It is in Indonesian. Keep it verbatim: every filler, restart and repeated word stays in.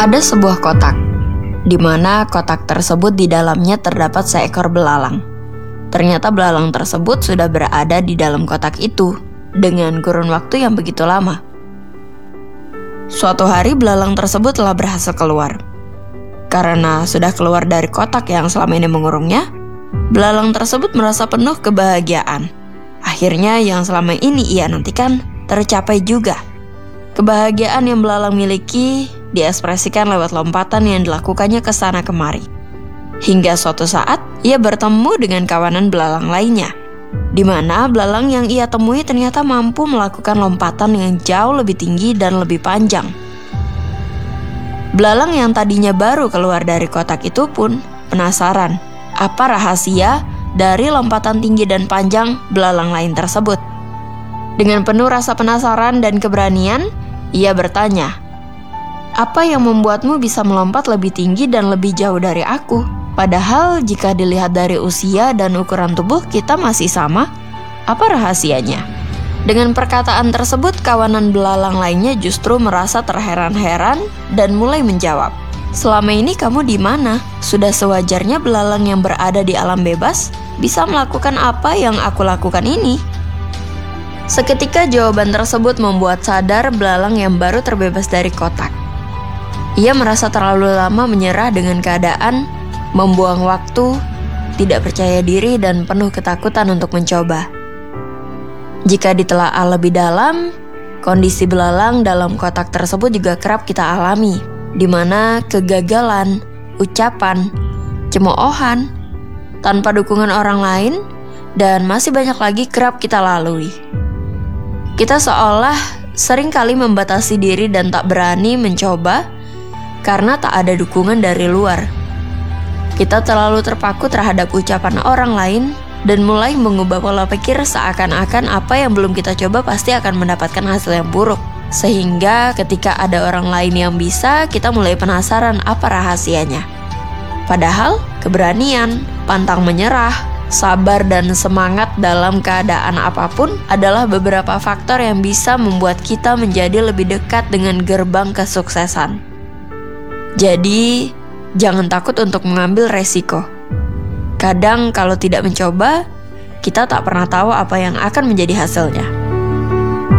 Ada sebuah kotak, di mana kotak tersebut di dalamnya terdapat seekor belalang. Ternyata belalang tersebut sudah berada di dalam kotak itu dengan kurun waktu yang begitu lama. Suatu hari belalang tersebut telah berhasil keluar. Karena sudah keluar dari kotak yang selama ini mengurungnya, belalang tersebut merasa penuh kebahagiaan. Akhirnya yang selama ini ia nantikan tercapai juga. Kebahagiaan yang belalang miliki diekspresikan lewat lompatan yang dilakukannya ke sana kemari. Hingga suatu saat, ia bertemu dengan kawanan belalang lainnya, di mana belalang yang ia temui ternyata mampu melakukan lompatan yang jauh lebih tinggi dan lebih panjang. Belalang yang tadinya baru keluar dari kotak itu pun penasaran apa rahasia dari lompatan tinggi dan panjang belalang lain tersebut. Dengan penuh rasa penasaran dan keberanian, ia bertanya, "Apa yang membuatmu bisa melompat lebih tinggi dan lebih jauh dari aku? Padahal jika dilihat dari usia dan ukuran tubuh kita masih sama. Apa rahasianya?" Dengan perkataan tersebut, kawanan belalang lainnya justru merasa terheran-heran dan mulai menjawab, "Selama ini kamu di mana? Sudah sewajarnya belalang yang berada di alam bebas bisa melakukan apa yang aku lakukan ini." Seketika jawaban tersebut membuat sadar belalang yang baru terbebas dari kotak. Ia merasa terlalu lama menyerah dengan keadaan, membuang waktu, tidak percaya diri dan penuh ketakutan untuk mencoba. Jika ditelaah lebih dalam, kondisi belalang dalam kotak tersebut juga kerap kita alami, di mana kegagalan, ucapan, cemoohan, tanpa dukungan orang lain, dan masih banyak lagi kerap kita lalui. Kita seolah sering kali membatasi diri dan tak berani mencoba karena tak ada dukungan dari luar. Kita terlalu terpaku terhadap ucapan orang lain dan mulai mengubah pola pikir seakan-akan apa yang belum kita coba pasti akan mendapatkan hasil yang buruk. Sehingga ketika ada orang lain yang bisa, kita mulai penasaran apa rahasianya. Padahal keberanian, pantang menyerah, sabar dan semangat dalam keadaan apapun adalah beberapa faktor yang bisa membuat kita menjadi lebih dekat dengan gerbang kesuksesan. Jadi, jangan takut untuk mengambil resiko. Kadang kalau tidak mencoba, kita tak pernah tahu apa yang akan menjadi hasilnya.